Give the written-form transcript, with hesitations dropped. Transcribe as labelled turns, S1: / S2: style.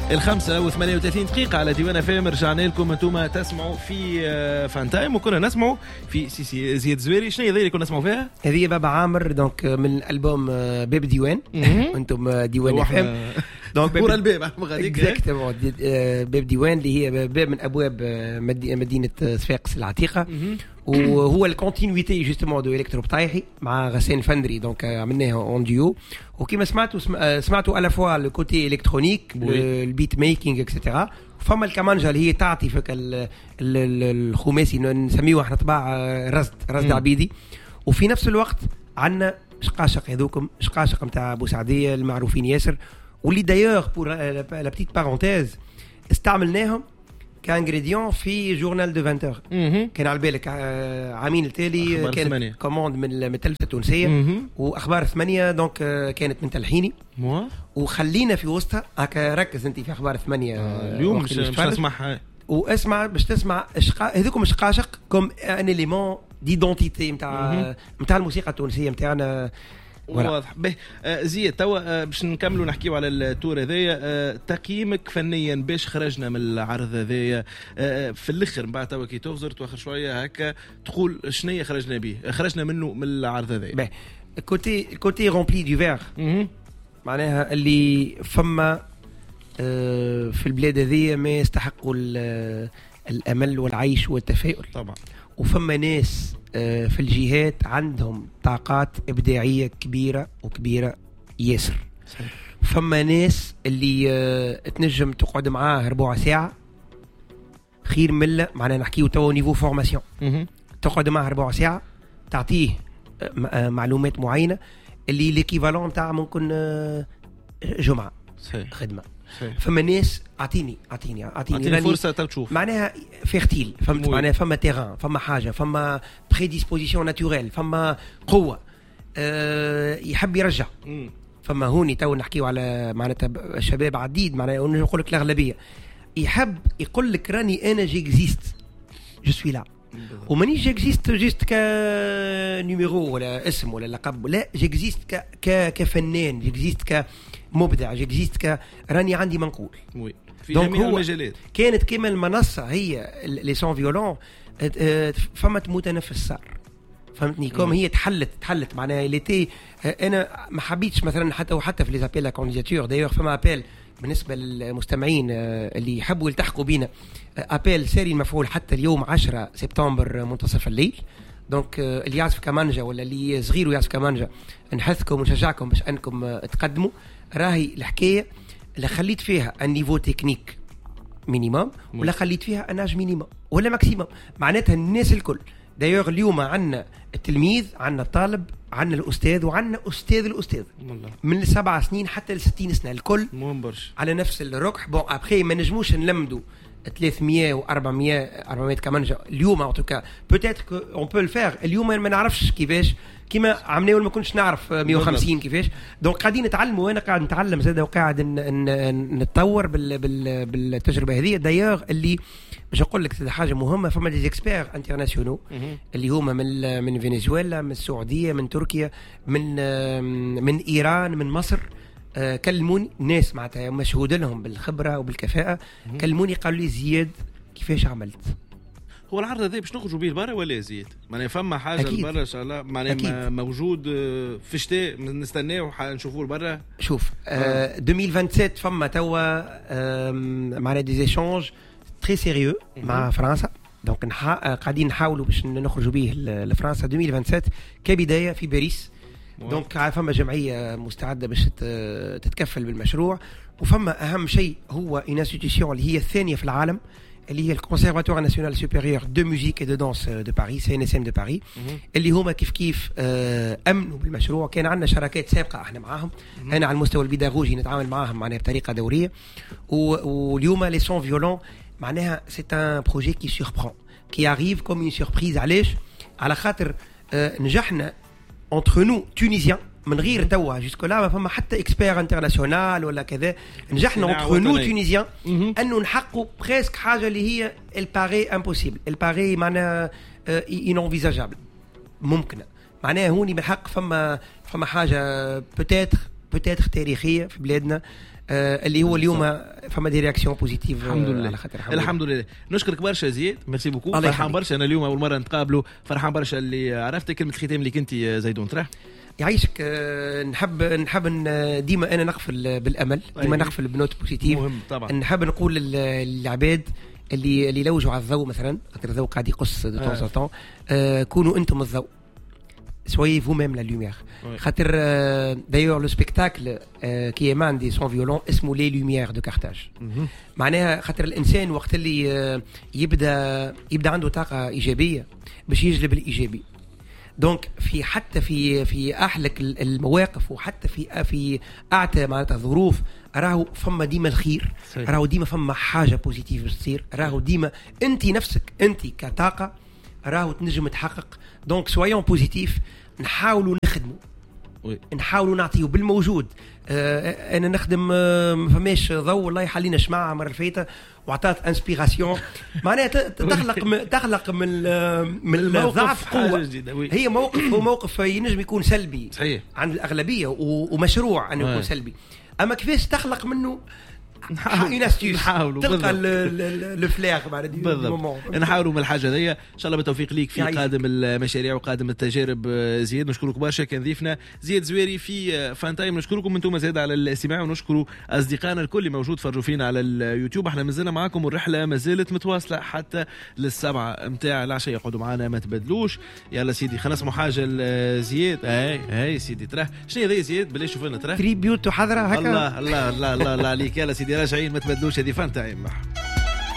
S1: 5:38 على ديوان FM. رجعنا لكم انتم تسمعوا في فان تايم، وكنا نسمعوا في سي زياد زويري. شنو هي اللي كنا نسمعوا فيها؟
S2: هذه بابا عامر دونك من الالبوم باب ديوان. انتم ديوان FM
S1: دونك بور الباب غاديك
S2: اكزاكتومون باب ديوان اللي هي باب من ابواب مدينه صفاقس العتيقه. وهو الكونتينيتي جوستومون دو الكترو بطايحي مع غسان الفندري. دونك عملناها اون ديو، وكما سمعتوا على فوا لو كوتي الكترونيك البيت ميكينغ اكسترا. فما الكمانجا اللي هي تعطي فيك الخماسي نسميه احنا طباع رصد عبيدي. وفي نفس الوقت عندنا شقاشق، هذوكم شقاشق نتاع بوسعديه المعروفين ياسر، واللي دايوغ بور لا بتيت بارونتيز استعملناهم كانغريديون في جورنال دو 20 كان على بالك عامين التالي كانت كوموند من التلفزه التونسيه واخبار 8 دونك كانت من تلحيني وخلينا في وسطها هكا. ركز انت في اخبار 8
S1: اليوم مش اسمعها
S2: واسمع باش تسمع هذوكم شقاشق كوم ان اليمون ديدونتيتي نتاع الموسيقى التونسيه نتاعنا.
S1: واضح به. زياد توا باش نكملوا نحكيو على التور هذايا. تقييمك فنيا باش خرجنا من العرض هذايا في الاخر بعد توا كي تغزر تواخر شويه هكا تقول شنية خرجنا به خرجنا منه من العرض هذايا؟
S2: كوتي رومبلي دو فير معناها اللي فما في البلاد هذيا ما يستحقوا الامل والعيش والتفاؤل طبعا. وفما ناس في الجهات عندهم طاقات إبداعية كبيرة ياسر. فما ناس اللي تنجم تقعد معاه ربع ساعة خير ملة. معناها نحكيه توا نيفو فورماسيون، تقعد معاه ربع ساعة تعطيه معلومات معينة اللي ليكيفالون تاع ممكن جمعة خدمة. فما ناس اعطيني
S1: فرصه تشوف معناها
S2: فيرتيل، فهمت معناها فما تيران، فما حاجه، فما بريديسبوزيسيون ناتوريل، فما قوه يحب يرجع. فما هوني تو نحكيو على معناتها الشباب عديد معناها نقول لك الاغلبيه يحب يقول لك راني انا جيكزيست جو سوي لا ومانيش جيكزيست جيست كنيميرو ولا اسم ولا لقب، لا جيكزيست كفنان، جيكزيست كمبدع، جيكزيست راني عندي منقول
S1: في جميع المجالات.
S2: كانت كما المنصه هي لي سون فيولون فما متنفس صار فهمتني كوم هي تحلت معناها ليتي. انا ما حبيتش مثلا حتى في لي زابيل لا كانديداتور دايوغ فما ابيل بالنسبه للمستمعين اللي يحبوا يلتحقوا بينا، ابيل ساري المفعول حتى اليوم 10 سبتمبر منتصف الليل. دونك اللي يعزف كمانجا ولا اللي صغير ويعزف كمانجا نحثكم ونشجعكم باش انكم تقدموا. راهي الحكايه اللي خليت فيها النيفو تكنيك مينيموم ولا خليت فيها اناج مينيموم ولا ماكسيموم، معناتها الناس الكل. دايوغ اليوم عندنا التلميذ، عندنا الطالب، عندنا الاستاذ، وعندنا الاستاذ من 7 سنين حتى ل 60 سنه الكل على نفس الركح. بون ابخي ما نجموش نلمدوا 300 و400 كمانجا اليوم ان توكا بوتيتر كو اون بو الفير اليوم. ما نعرفش كيفاش كيما عملناه ما كنتش نعرف 150 كيفاش. دونك قاعدين نتعلموا وانا قاعد نتعلم زاد وقاعد نتطور بالتجربه هذه. دايوغ اللي باش نقول لك حاجه مهمه، فما دي اكسبير انترناسيونال اللي هما من فنزويلا، من السعوديه، من تركيا، من ايران، من مصر. كلموني ناس معناتها مشهود لهم بالخبره وبالكفاءه، كلموني قالوا لي زياد كيفاش عملت.
S1: هو العرض هذا باش نخرجوا به لبرا ولا زيد؟ معناها فما حاجه لبرا ان شاء الله معناها موجود في الشتاء نستناو نشوفوه لبرا.
S2: شوف 2027 فما توا معناها دي ايشانج تري سيريو مع فرنسا. دونك قاعدين نحاولوا باش نخرجوا به لفرنسا 2027 كبدايه في باريس. دونك فما جمعيه مستعده باش تتكفل بالمشروع. وفما اهم شيء هو انستيتيوشن اللي هي الثانيه في العالم اللي هي الكونسيرفاتوار ناسيونال سوبيريور دو ميوزيك اي دو دانس دو باريس CNSM دو باريس، اللي هما كيف امنوا بالمشروع. كان عندنا شراكات سابقه احنا معاهم، انا على المستوى البيداغوجي نتعامل معاهم معناها بطريقه دوريه. واليوم لي سون فيولون معناها سي ان بروجي كي سوربرون كي اريف كوم اون سوربريز. علاش؟ على خاطر نجحنا entre nous تونيزيان من غير توا جوسكو لا ما فما حتى اكسبير انترناسيونال ولا كذا. نجحنا entre nous تونيزيان انه نحققوا بريسك حاجه اللي هي الباري امبوسيبل، الباري معناها انونفيزاجابل ممكنه. معناها هوني بالحق فما حاجه بوتيتر تاريخيه في بلادنا اللي هو اليوم فما دي رياكسيون بوزيتيف
S1: الحمد لله.
S2: على خاطر
S1: الحمد لله. نشكرك برشا زياد، ميرسي بوكو، فرحان برشا انا اليوم اول مره نتقابلوا، فرحان برشا اللي عرفت كلمه الختام اللي كنت زيدون تراه
S2: يعيشك. نحب ديما انا نغفل بالامل، ديما نغفل بنوت بوزيتيف
S1: مهم طبعا.
S2: نحب نقول للعباد اللي لوجوا على الضوء مثلا، خاطر الضوء قاعد يقص دو طون طون، كونوا انتم الضوء، soyez vous-même la lumière. خاطر d'ailleurs le spectacle qui émane des sons violents اسمه les lumières de Carthage. معناها خاطر الانسان وقت اللي يبدا عنده طاقه ايجابيه باش يجلب الايجابي. دونك حتى في احلك المواقف وحتى في اعتى معناتها الظروف راهو فما ديما الخير، راهو ديما فما حاجه بوزيتيف باش تصير، راهو ديما انت نفسك انت كطاقه راهو تنجم تحقق. دونك سويون بوزيتيف، نحاولوا نخدموا، نحاولوا نعطيو بالموجود. انا نخدم ما فماش ضوء والله يحلينا شمعة المره الفايته وعطات انسبيراسيون معناها تخلق من الضعف قوه. هي موقف ينجم يكون سلبي
S1: صحيح
S2: عند الاغلبيه ومشروع انه يكون سلبي، اما كيفاش تخلق منه
S1: نحاولوا
S2: تلقى الفلاغ بعد
S1: بالضبط. نحاولوا من الحاجه هذيا ان شاء الله بالتوفيق ليك في قادم المشاريع وقادم التجارب. زياد نشكرك برشا، كان ضيفنا زياد زويري في فان تايم. نشكركم انتم زاد على الاستماع، ونشكروا اصدقائنا الكل اللي موجود فرجوا فينا على اليوتيوب. احنا مازلنا معاكم والرحله ما زالت متواصله حتى للسبعة متاع العشاء. يقعدوا معنا ما تبدلوش. يلا سيدي خلينا نسمعوا حاجه لزياد. هاي سيدي تراه شنو هذا زياد بلاش شوف لنا تراه
S2: تريبيوت حضره هكا.
S1: الله الله الله الله عليك. يلا سيدي راجعين ما تبدلوش، هذه فان تايم.